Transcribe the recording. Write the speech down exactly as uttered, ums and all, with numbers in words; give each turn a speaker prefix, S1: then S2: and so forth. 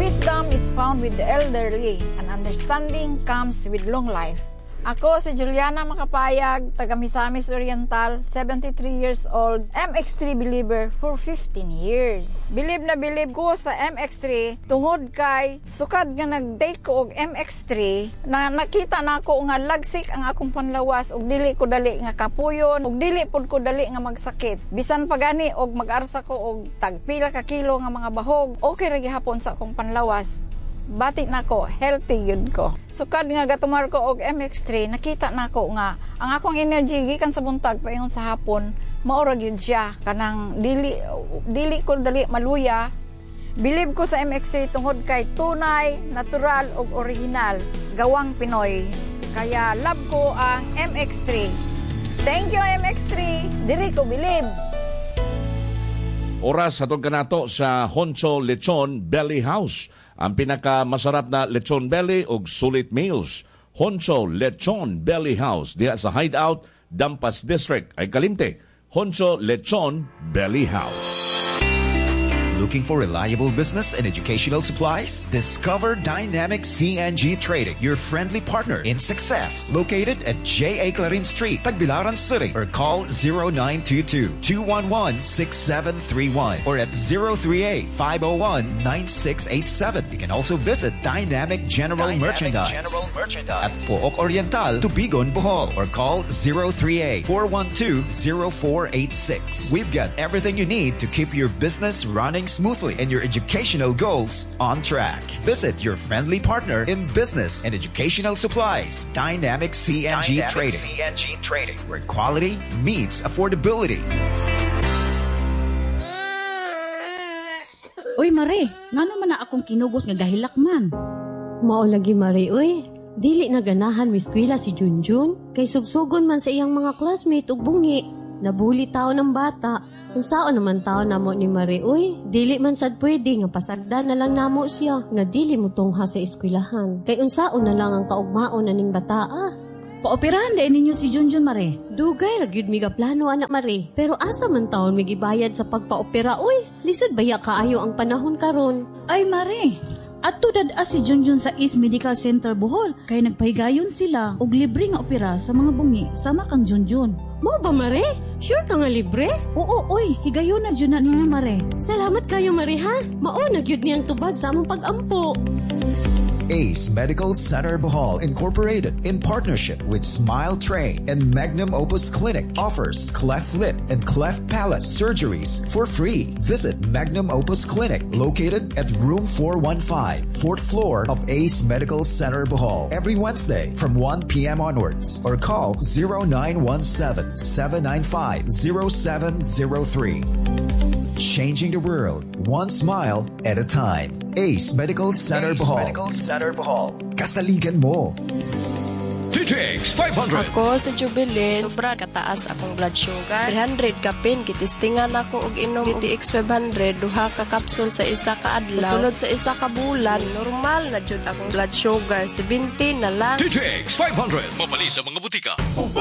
S1: Wisdom is found with the elderly, and understanding comes with long life. Ako si Juliana Makapayag, taga Misamis Oriental, seventy-three years old, M X three believer for fifteen years. Bilib na bilib ko sa M X three tungod kay sukad nga nag-take ko og M X three na nakita na ako nga lagsik ang akong panlawas og dili ko dali nga kapuyon og dili pud ko dali nga magsakit. Bisan pa gani og mag-arsa ko og tagpila ka kilo nga mga bahog, okay ra gihapon sa akong panlawas. Batik na ko, healthy yun ko. Sukad nga gatumar ko og M X three, nakita na ko nga ang akong energy gikan sa buntag paingon sa hapon, maura gyud siya kanang dili dili ko dali maluya. Bilib ko sa M X three tungod kay tunay, natural ug original, gawang Pinoy. Kaya love ko ang M X three. Thank you M X three. Diri ko bilib.
S2: Oras hatod kanato sa Honcho Lechon Belly House. Ang pinakamasarap na lechon belly ug sulit meals. Honcho Lechon Belly House diha sa Hideout, Dampas District ay Kalimte. Honcho Lechon Belly House.
S3: Looking for reliable business and educational supplies? Discover Dynamic C N G Trading, your friendly partner in success. Located at J A Clarin Street, Tagbilaran City, or call zero nine two two, two one one, six seven three one or at zero three eight, five zero one, nine six eight seven. You can also visit Dynamic General Dynamic Merchandise General Merchandise at Pook Oriental, Tubigon, Bohol, or call zero three eight, four one two, zero four eight six. We've got everything you need to keep your business running smoothly and your educational goals on track. Visit your friendly partner in business and educational supplies, Dynamic C N G Dynamic Trading. C N G Trading, where quality meets affordability.
S4: Uy, Mare, nga naman na akong kinugos nga gahilak man.
S5: Mao lagi, Mare, uy. Dili na ganahan miskwila si Junjun. Kay sugsugon man sa iyang mga classmate ug bungi. Nabuli tao ng bata. Kung sao naman tao namo ni Mare, uy. Dili man sad pwede nga pasagda na lang namo siya. Nga dili mo tungha sa eskwelahan. Kay unsao na lang ang kaugmaon na ning bataa.
S4: Paoperahan din ninyo si Junjun, Mare.
S5: Dugay, ragyod miga plano, anak Mare. Pero asa man taon migibayad sa pagpaopera, uy. Lisod baya kaayo ang panahon karon.
S4: Ay, Mare. At tudad as si Junjun sa East Medical Center Bohol. Kay nagpahigayon sila og libre nga opera sa mga bungi sama kang Junjun.
S5: Mo ba, Mare? Sure ka nga libre?
S4: Oo, oy. Higayon na dyan na ninyo, Mare.
S5: Salamat kayo, Mare, ha? Mao, nagyud niyang tubag sa among pag-ampo.
S3: Ace Medical Center Bohol Incorporated, in partnership with Smile Train and Magnum Opus Clinic, offers cleft lip and cleft palate surgeries for free. Visit Magnum Opus Clinic, located at room four one five, fourth floor of Ace Medical Center Bohol, every Wednesday from one p.m. onwards, or call zero nine one seven, seven nine five, zero seven zero three. Changing the world, one smile at a time. Ace Medical Center
S6: Ace
S3: Bohol.
S6: Medical Center Bohol.
S3: Kasaligan mo.
S2: T T X five hundred.
S7: Ako sa Jubilin, sobra kataas akong blood sugar. three hundred kapin, kitistingan ako og inom T T X five hundred, duha ka kapsul sa isa ka adlaw. Sunod sa isa ka bulan, normal na jud akong blood sugar, seventy na lang.
S2: T T X five hundred. Mapali sa mga butika.